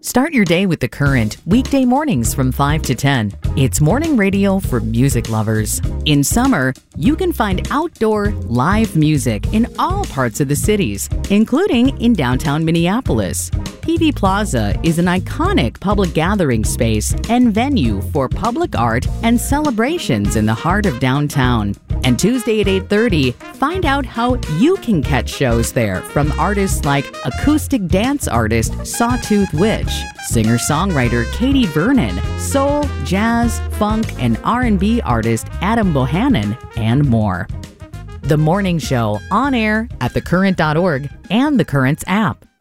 Start your day with The Current, weekday mornings from 5 to 10. It's morning radio for music lovers. In summer, you can find outdoor, live music in all parts of the cities, including in downtown Minneapolis. PV Plaza is an iconic public gathering space and venue for public art and celebrations in the heart of downtown. And Tuesday at 8:30, find out how you can catch shows there from artists like acoustic dance artist Sawtooth Witch, singer-songwriter Katie Vernon, soul, jazz, funk, and R&B artist Adam Bohannon, and more. The Morning Show on air at thecurrent.org and The Current's app.